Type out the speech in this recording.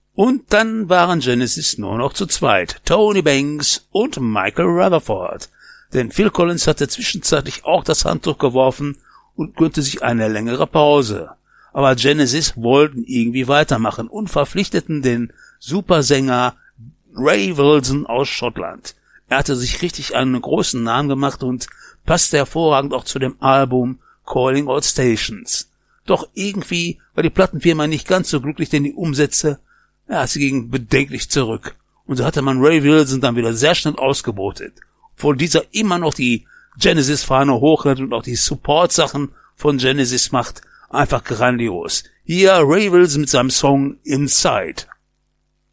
Und dann waren Genesis nur noch zu zweit, Tony Banks und Michael Rutherford. Denn Phil Collins hatte zwischenzeitlich auch das Handtuch geworfen und gönnte sich eine längere Pause. Aber Genesis wollten irgendwie weitermachen und verpflichteten den Supersänger Ray Wilson aus Schottland. Er hatte sich richtig einen großen Namen gemacht und passte hervorragend auch zu dem Album Calling All Stations. Doch irgendwie war die Plattenfirma nicht ganz so glücklich, denn die Umsätze, sie gingen bedenklich zurück. Und so hatte man Ray Wilson dann wieder sehr schnell ausgebotet. Obwohl dieser immer noch die Genesis-Fahne hochhält und auch die Support-Sachen von Genesis macht, einfach grandios. Hier Ray Wilson mit seinem Song Inside.